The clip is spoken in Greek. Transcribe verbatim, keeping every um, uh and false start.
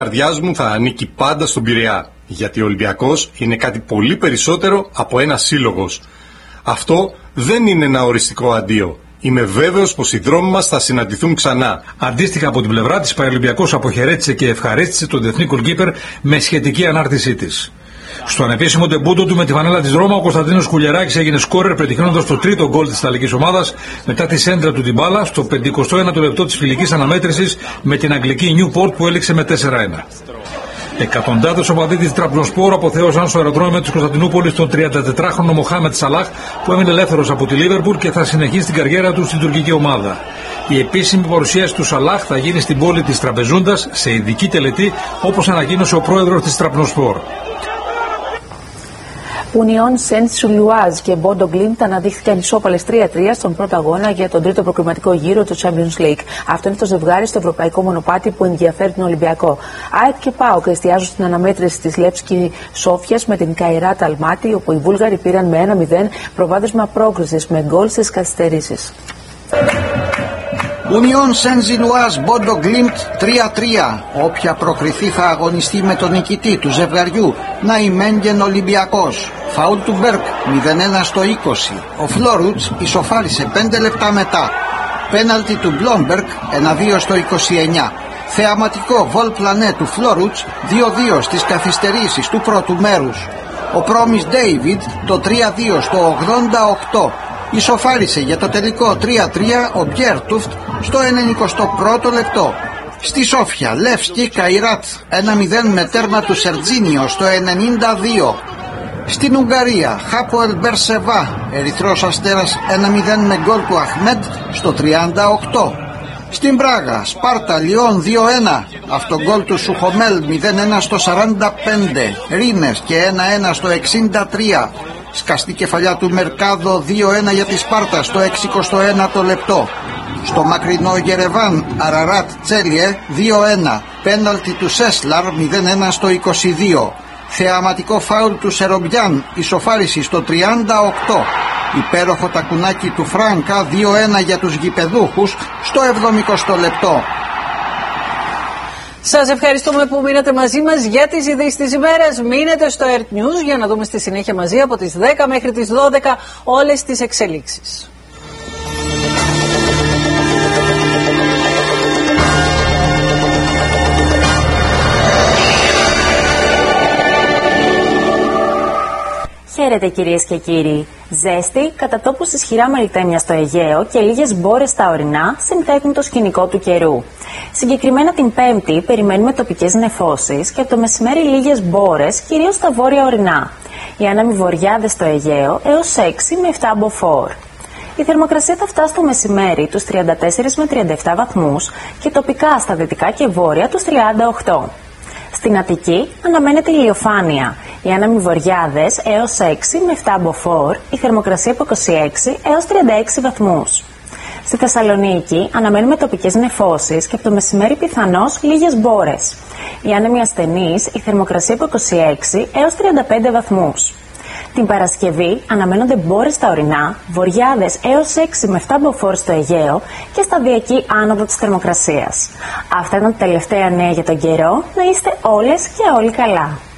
καρδιάς μου θα ανήκει πάντα στον Πειραιά, γιατί ο Ολυμπιακός είναι κάτι πολύ περισσότερο από ένα σύλλογος. Αυτό δεν είναι ένα οριστικό αντίο. Είμαι βέβαιος πως οι δρόμοι μας θα συναντηθούν ξανά. Αντίστοιχα από την πλευρά της, Παραολυμπιακός αποχαιρέτησε και ευχαρίστησε τον διεθνή γκολκίπερ με σχετική ανάρτησή της. Στο ανεπίσημο ντεμπούτο του με τη φανέλα της Ρώμα, ο Κωνσταντίνος Κουλιεράκης έγινε σκόρερ, πετυχαίνοντας το τρίτο γκολ της ιταλικής ομάδας μετά τη σέντρα του την μπάλα στο πενηκοστό ένατο λεπτό της φιλικής αναμέτρησης με την αγγλική Newport που έληξε με τέσσερα ένα. Εκατοντάδες οπαδοί της Τραμπζονσπόρ αποθέωσαν στο αεροδρόμιο της Κωνσταντινούπολης τον τριαντατετράχρονο Μοχάμετ Σαλάχ, που έμεινε ελεύθερος από τη Λίβερπουλ και θα συνεχίσει την καριέρα του στην τουρκική ομάδα. Η επίσημη παρουσίαση του Σαλάχ θα γίνει στην πόλη της Τραμπεζούντας σε ειδική τελετή, όπως ανακοίνωσε ο πρόεδρος της Τραμπζονσπόρ. Union Saint-Gilloise και Bodo Glimt αναδείχθηκαν ισόπαλες τρία τρία στον πρώτο αγώνα για τον τρίτο προκριματικό γύρο του Champions League. Αυτό είναι το ζευγάρι στο ευρωπαϊκό μονοπάτι που ενδιαφέρει τον Ολυμπιακό. ΑΕΚ και ΠΑΟΚ εστιάζουν στην αναμέτρηση της Λεύσκη Σόφιας με την Καϊράτ Αλμάτι, όπου οι Βούλγαροι πήραν με ένα μηδέν προβάδισμα πρόκρισης με γκολ στις καθυστερήσεις. Union Saint-Gilloise Bodo Glimt τρία τρία. Όποια προκριθεί θα αγωνιστεί με τον νικητή του ζευγαριού, Ναϊμένγκεν Ολυμπιακός. Φαουλ του Μπέρκ μηδέν ένα στο είκοσι. Ο Φλόρουτς ισοφάρισε πέντε λεπτά μετά. Πέναλτι του Μπλόμπερκ ένα δύο στο είκοσι εννιά. Θεαματικό βολ πλανέ του Φλόρουτς δύο δύο στις καθυστερήσεις του πρώτου μέρους. Ο Πρόμις Ντέιβιντ το τρία δύο στο ογδόντα οκτώ. Ισοφάρισε για το τελικό τρία τρία ο Μπιέρτουφτ στο ενενηκοστό πρώτο λεπτό. Στη Σόφια, Λεύσκη Καϊράτ ένα μηδέν με τέρμα του Σερτζίνιο στο ενενήντα δύο. Στην Ουγγαρία, Χάποελ Μπερσεβά, Ερυθρός Αστέρας ένα μηδέν με γκολ του Αχμέτ στο τριάντα οκτώ. Στην Πράγα, Σπάρτα Λιόν δύο ένα, αυτογκόλ του Σουχομέλ μηδέν ένα στο σαράντα πέντε, Ρίνες και ένα ένα στο εξήντα τρία. Σκαστή κεφαλιά του Μερκάδο δύο ένα για τη Σπάρτα στο εξηκοστό ένατο λεπτό. Στο μακρινό Γερεβάν, Αραράτ Τσέλιε δύο ένα, πέναλτι του Σέσλαρ μηδέν ένα στο είκοσι δύο. Θεαματικό φάουλ του Σερομπιάν, ισοφάριση στο τριάντα οκτώ. Υπέροχο τακουνάκι του Φράνκα δύο ένα για τους γηπεδούχους στο εβδομηκοστό λεπτό. Σας ευχαριστούμε που μείνατε μαζί μας για τις ειδήσεις της ημέρας. Μείνετε στο Earth News για να δούμε στη συνέχεια μαζί από τις δέκα μέχρι τις δώδεκα όλες τις εξελίξεις. Χαίρετε κυρίες και κύριοι. Ζέστη, κατά τόπους ισχυρά μελιτέμια στο Αιγαίο και λίγες μπόρες στα ορεινά συνθέτουν το σκηνικό του καιρού. Συγκεκριμένα την Πέμπτη περιμένουμε τοπικές νεφώσεις και από το μεσημέρι λίγες μπόρες, κυρίως στα βόρεια ορεινά. Οι άνεμοι βοριάδες στο Αιγαίο έως έξι με επτά μποφόρ. Η θερμοκρασία θα φτάσει το μεσημέρι τους τριάντα τέσσερα με τριάντα επτά βαθμούς και τοπικά στα δυτικά και βόρεια τους τριάντα οκτώ. Στην Αττική αναμένεται ηλιοφάνεια. Οι άνεμοι βοριάδες έως έξι με επτά μποφόρ, η θερμοκρασία από είκοσι έξι έως τριάντα έξι βαθμούς. Στη Θεσσαλονίκη αναμένουμε τοπικές νεφώσεις και από το μεσημέρι πιθανώς λίγες μπόρες. Οι άνεμοι ασθενείς, η θερμοκρασία από είκοσι έξι έως τριάντα πέντε βαθμούς. Την Παρασκευή αναμένονται μπόρες στα ορεινά, βοριάδες έως έξι με επτά μποφόρ στο Αιγαίο και σταδιακή άνοδο της θερμοκρασίας. Αυτά ήταν τα τελευταία νέα για τον καιρό. Να είστε όλες και όλοι καλά.